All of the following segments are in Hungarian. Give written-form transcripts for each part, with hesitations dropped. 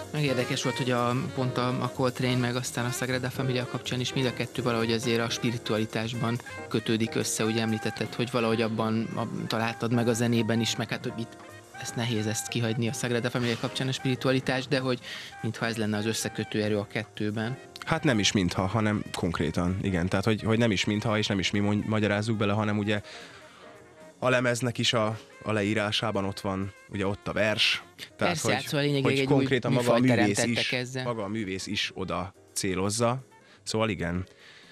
Meg érdekes volt, hogy pont a Coltrane meg aztán a Sagrada Familia kapcsán is mind a kettő valahogy azért a spiritualitásban kötődik össze, ugye említetted, hogy valahogy abban találtad meg a zenében is, meg hát, hogy itt ezt nehéz ezt kihagyni a Sagrada Familia kapcsán a spiritualitás, de hogy mintha ez lenne az összekötő erő a kettőben. Hát nem is mintha, hanem konkrétan, igen. Tehát, hogy nem is mintha, és nem is mi magyarázzuk bele, hanem ugye a lemeznek is a leírásában ott van, ugye ott a vers. Tehát, persze, hát szóval lényegileg egy konkrétan új maga maga a művész is oda célozza. Szóval igen.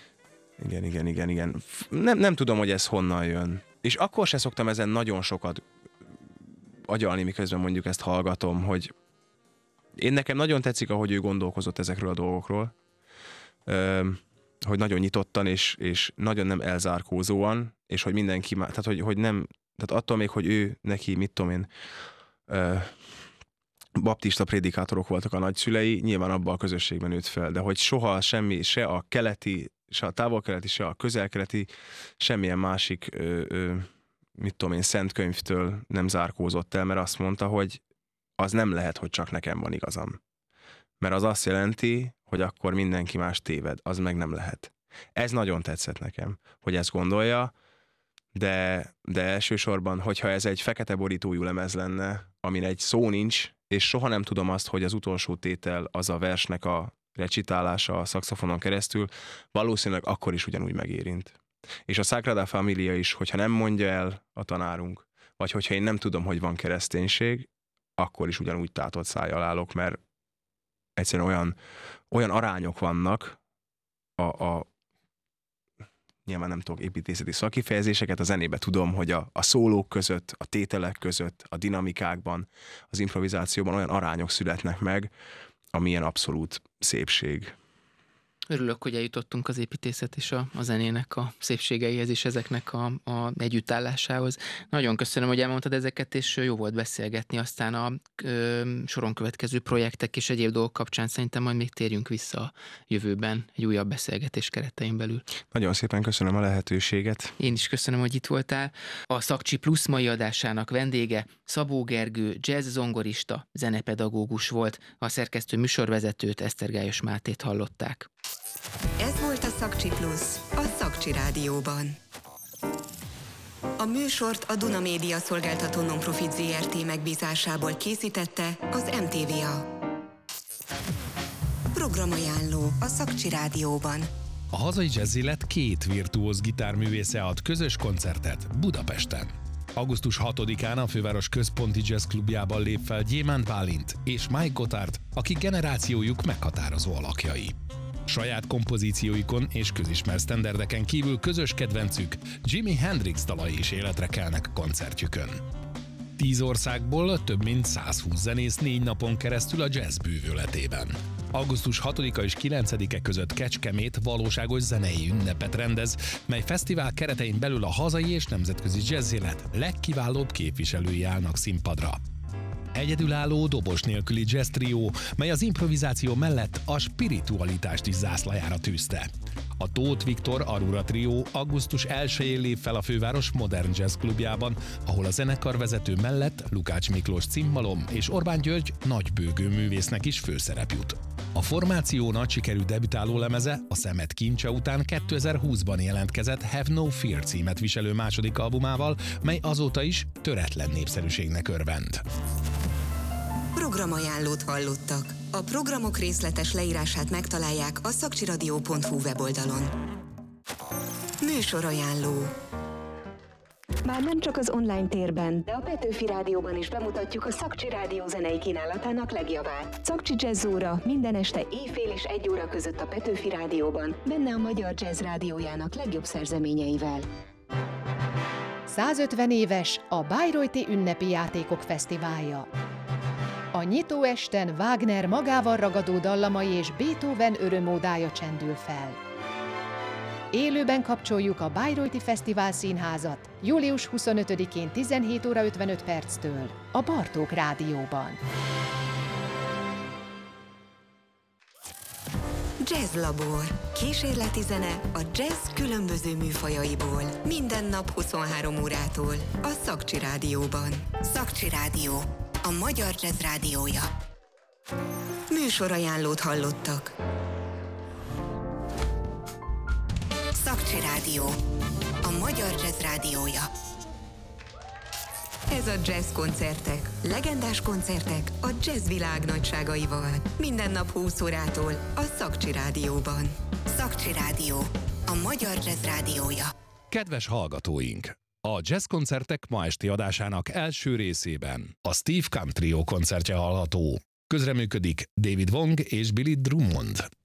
Nem tudom, hogy ez honnan jön. És akkor se szoktam ezen nagyon sokat agyalni, miközben mondjuk ezt hallgatom, hogy nekem nagyon tetszik, ahogy ő gondolkozott ezekről a dolgokról, hogy nagyon nyitottan és nagyon nem elzárkózóan, és hogy mindenki, tehát hogy nem, tehát attól még, hogy ő neki, mit tudom én, baptista prédikátorok voltak a nagyszülei, nyilván abban a közösségben nőtt fel, de hogy soha semmi, se a keleti, se a távol-keleti, se a közel-keleti, semmilyen másik mit tudom én, szent könyvtől nem zárkózott el, mert azt mondta, hogy az nem lehet, hogy csak nekem van igazam. Mert az azt jelenti, hogy akkor mindenki más téved, az meg nem lehet. Ez nagyon tetszett nekem, hogy ezt gondolja, de elsősorban, hogyha ez egy fekete borítójú lemez lenne, amin egy szó nincs, és soha nem tudom azt, hogy az utolsó tétel az a versnek a recitálása a szaxofonon keresztül, valószínűleg akkor is ugyanúgy megérint. És a Sagrada Familia is, hogyha nem mondja el a tanárunk, vagy hogyha én nem tudom, hogy van kereszténység, akkor is ugyanúgy tátott szájjal állok, mert egyszerűen olyan arányok vannak, nyilván nem tudok építészeti szakifejezéseket, a zenébe tudom, hogy a szólók között, a tételek között, a dinamikákban, az improvizációban olyan arányok születnek meg, amilyen abszolút szépség. Örülök, hogy eljutottunk az építészet és a zenének a szépségeihez és ezeknek a együttállásához. Nagyon köszönöm, hogy elmondtad ezeket, és jó volt beszélgetni. Aztán a soron következő projektek és egyéb dolgok kapcsán szerintem majd még térjünk vissza a jövőben egy újabb beszélgetés keretein belül. Nagyon szépen köszönöm a lehetőséget. Én is köszönöm, hogy itt voltál. A Szakcsi Plusz mai adásának vendége Szabó Gergő, jazz zongorista, zenepedagógus volt, a szerkesztő műsorvezetőt, Esztergályos Mátét hallották. Ez volt a Szakcsi Plusz, a Szakcsi Rádióban. A műsort a Duna Média szolgáltató non-profit Zrt. Megbízásából készítette az MTVA. Programajánló a Szakcsi Rádióban. A hazai jazz élet két virtuóz gitárművésze ad közös koncertet Budapesten. Augusztus 6-án a főváros központi jazz klubjában lép fel Gyémánt Bálint és Mike Gotthard, akik generációjuk meghatározó alakjai. Saját kompozícióikon és közismert sztenderdeken kívül közös kedvencük, Jimi Hendrix dalai is életre kelnek koncertjükön. 10 országból több mint 120 zenész 4 napon keresztül a jazz bűvöletében. Augusztus 6-a és 9-e között Kecskemét valóságos zenei ünnepet rendez, mely fesztivál keretein belül a hazai és nemzetközi jazzélet legkiválóbb képviselői állnak színpadra. Egyedülálló dobos nélküli jazz trió, mely az improvizáció mellett a spiritualitást is zászlajára tűzte. A Tóth Viktor Aurora trió augusztus 1-én lép fel a főváros Modern Jazz klubjában, ahol a zenekarvezető mellett Lukács Miklós cimbalom és Orbán György nagybőgő művésznek is főszerep jut. A formáció nagy sikerű debütáló lemeze a Szemet kincse után 2020-ban jelentkezett Have No Fear címet viselő második albumával, mely azóta is töretlen népszerűségnek örvend. Programajánlót hallottak. A programok részletes leírását megtalálják a szakcsiradio.hu weboldalon. Műsorajánló. Már nem csak az online térben, de a Petőfi Rádióban is bemutatjuk a Szakcsi Rádió zenei kínálatának legjavát. Szakcsi Jazz óra minden este éjfél és 1 óra között a Petőfi Rádióban, benne a Magyar Jazz Rádiójának legjobb szerzeményeivel. 150 éves a Bayreuther Ünnepi Játékok Fesztiválja. A nyitó esten Wagner magával ragadó dallamai és Beethoven örömódája csendül fel. Élőben kapcsoljuk a Bayreuther Fesztivál Színházat július 25-én 17 óra 55 perctől a Bartók Rádióban. Jazz Labor. Kísérleti zene a jazz különböző műfajaiból. Minden nap 23 órától a Szakcsi Rádióban. Szakcsi Rádió. A Magyar Jazz Rádiója. Műsorajánlót hallottak. Szakcsi Rádió, a magyar jazz rádiója. Ez a Jazz Koncertek. Legendás koncertek a jazz világ nagyságaival. Minden nap 20 órától a Szakcsi Rádióban. Szakcsi Rádió, a magyar jazz rádiója. Kedves hallgatóink! A Jazz Koncertek ma esti adásának első részében a Steve Camp Trio koncertje hallható. Közreműködik David Wong és Billy Drummond.